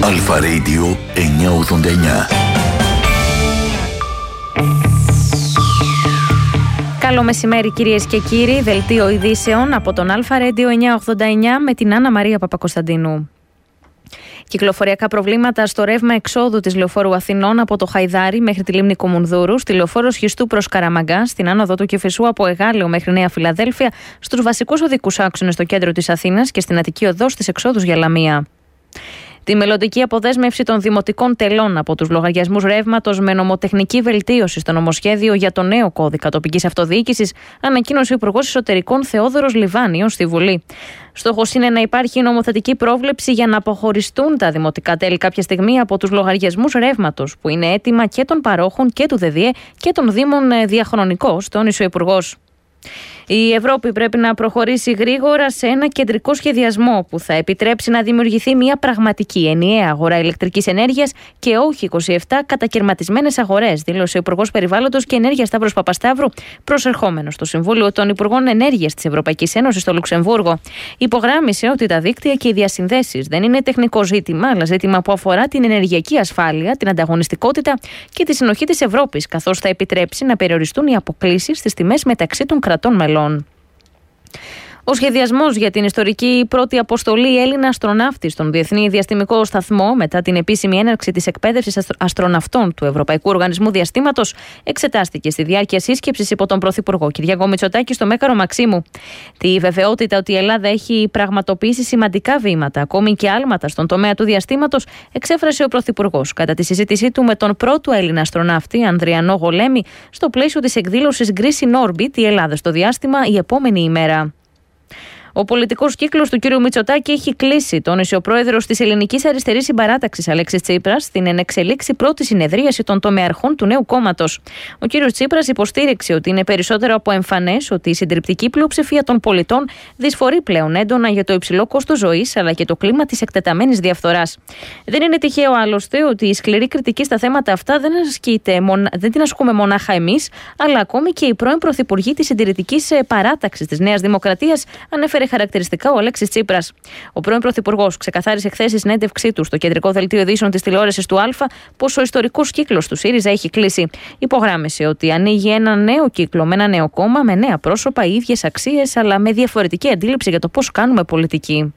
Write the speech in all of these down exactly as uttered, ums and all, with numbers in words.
Αλφα Radio εννιακόσια ογδόντα εννιά. Καλό μεσημέρι κυρίες και κύριοι, δελτίο ειδήσεων από τον Αλφα Radio εννιακόσια ογδόντα εννιά με την Άννα Μαρία Παπακοσταντίνου. Κυκλοφοριακά προβλήματα στο ρεύμα εξόδου της λεωφόρου Αθηνών από το Χαϊδάρι μέχρι τη λίμνη Κομουνδούρου, στη λεωφόρο Σχιστού προς Καραμαγκά, στην άνοδο του Κηφισού από Εγάλεο μέχρι Νέα Φιλαδέλφια, στους βασικούς οδικούς άξονες στο κέντρο της Αθήνας και στην Αττική Οδό στις εξόδους για Λαμία. Τη μελλοντική αποδέσμευση των δημοτικών τελών από τους λογαριασμούς ρεύματος με νομοτεχνική βελτίωση στο νομοσχέδιο για το νέο κώδικα τοπικής αυτοδιοίκησης, ανακοίνωσε ο Υπουργός Εσωτερικών Θεόδωρος Λιβάνιος στη Βουλή. Στόχος είναι να υπάρχει νομοθετική πρόβλεψη για να αποχωριστούν τα δημοτικά τέλη κάποια στιγμή από τους λογαριασμούς ρεύματος, που είναι έτοιμα και των παρόχων και του ΔΕΔΙΕ και των Δήμων διαχρονικώς, τόνισε ο Υπουργός. Η Ευρώπη πρέπει να προχωρήσει γρήγορα σε ένα κεντρικό σχεδιασμό που θα επιτρέψει να δημιουργηθεί μια πραγματική ενιαία αγορά ηλεκτρικής ενέργειας και όχι είκοσι επτά κατακαιρματισμένες αγορές, δήλωσε ο Υπουργός Περιβάλλοντος και Ενέργειας Σταύρος Παπασταύρου, προσερχόμενος στο Συμβούλιο των Υπουργών Ενέργειας της Ευρωπαϊκής Ένωσης στο Λουξεμβούργο. Υπογράμμισε ότι τα δίκτυα και οι διασυνδέσεις δεν είναι τεχνικό ζήτημα, αλλά ζήτημα που αφορά την ενεργειακή ασφάλεια, την ανταγωνιστικότητα και τη συνοχή της Ευρώπης, καθώς θα επιτρέψει να περιοριστούν οι αποκλίσεις στις τιμές μεταξύ των κρατών μελών. Ο σχεδιασμός για την ιστορική πρώτη αποστολή Έλληνα αστροναύτη στον Διεθνή Διαστημικό Σταθμό μετά την επίσημη έναρξη της εκπαίδευσης αστροναυτών του Ευρωπαϊκού Οργανισμού Διαστήματος εξετάστηκε στη διάρκεια σύσκεψης υπό τον Πρωθυπουργό Κυριάκο Μητσοτάκη στο Μέκαρο Μαξίμου. Τη βεβαιότητα ότι η Ελλάδα έχει πραγματοποιήσει σημαντικά βήματα, ακόμη και άλματα στον τομέα του διαστήματος, εξέφρασε ο Πρωθυπουργός κατά τη συζήτησή του με τον πρώτο Έλληνα αστροναύτη, Ανδριανό Γολέμη, στο πλαίσιο της εκδήλωσης Greece in Orbit, η Ελλάδα στο διάστημα, η επόμενη ημέρα. Ο πολιτικός κύκλος του κ. Μητσοτάκη έχει κλείσει, τόνισε ο πρόεδρος της Ελληνικής Αριστερής Συμπαράταξης Αλέξης Τσίπρας στην ενεξελίξη πρώτη συνεδρίαση των τομεαρχών του νέου κόμματος. Ο κ. Τσίπρας υποστήριξε ότι είναι περισσότερο από εμφανές ότι η συντριπτική πλειοψηφία των πολιτών δυσφορεί πλέον έντονα για το υψηλό κόστος ζωής αλλά και το κλίμα της εκτεταμένης διαφθοράς. Δεν είναι τυχαίο άλλωστε ότι η σκληρή κριτική στα θέματα αυτά δεν, ασκείται, δεν την ασκούμε μονάχα εμείς, αλλά ακόμη και οι πρώην πρωθυπουργοί της συντηρητικής παράταξης της Νέας Δημοκρατίας, ανέφερε χαρακτηριστικά ο Αλέξης Τσίπρας. Ο πρώην πρωθυπουργός ξεκαθάρισε χθες στη συνέντευξή του στο κεντρικό δελτίο ειδήσεων της τηλεόρασης του Αλφα πως ο ιστορικός κύκλος του ΣΥΡΙΖΑ έχει κλείσει. Υπογράμμισε ότι ανοίγει ένα νέο κύκλο με ένα νέο κόμμα, με νέα πρόσωπα, ίδιες αξίες, αλλά με διαφορετική αντίληψη για το πώς κάνουμε πολιτική.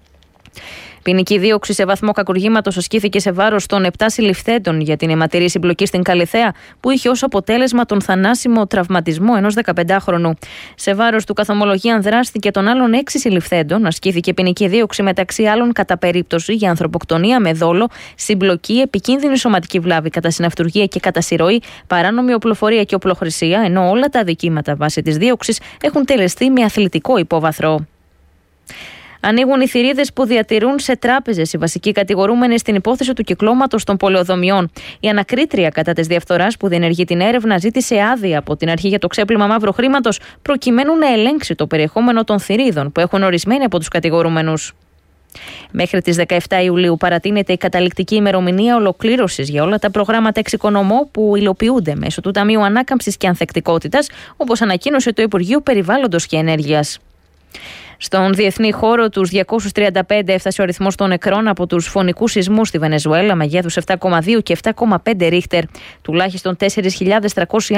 Ποινική δίωξη σε βαθμό κακουργήματος ασκήθηκε σε βάρος των επτά συλληφθέντων για την αιματηρή συμπλοκή στην Καλιθέα, που είχε ως αποτέλεσμα τον θανάσιμο τραυματισμό ενός δεκαπεντάχρονου. Σε βάρος του καθομολογίαν δράστη και των άλλων έξι συλληφθέντων ασκήθηκε ποινική δίωξη μεταξύ άλλων κατά περίπτωση για ανθρωποκτονία με δόλο, συμπλοκή, επικίνδυνη σωματική βλάβη κατά συναυτουργία και κατά συρροή, παράνομη οπλοφορία και οπλοχρησία, ενώ όλα τα αδικήματα βάσει της δίωξης έχουν τελεστεί με αθλητικό υπόβαθρο. Ανοίγουν οι θηρίδες που διατηρούν σε τράπεζες οι βασικοί κατηγορούμενοι στην υπόθεση του κυκλώματος των πολεοδομιών. Η ανακρίτρια κατά της διαφθοράς που διενεργεί την έρευνα ζήτησε άδεια από την αρχή για το ξέπλυμα μαύρου χρήματος, προκειμένου να ελέγξει το περιεχόμενο των θηρίδων που έχουν ορισμένοι από τους κατηγορούμενους. Μέχρι τις δεκαεφτά Ιουλίου παρατείνεται η καταληκτική ημερομηνία ολοκλήρωσης για όλα τα προγράμματα εξοικονομώ που υλοποιούνται μέσω του Ταμείου Ανάκαμψης και Ανθεκτικότητας, όπως ανακοίνωσε το Υπουργείο Περιβάλλοντος και Ενέργειας. Στον διεθνή χώρο, τους διακόσιους τριάντα πέντε έφτασε ο αριθμός των νεκρών από τους φωνικούς σεισμούς στη Βενεζουέλα, μεγέθους επτά κόμμα δύο και επτά κόμμα πέντε ρίχτερ. Τουλάχιστον τέσσερις χιλιάδες τριακόσιοι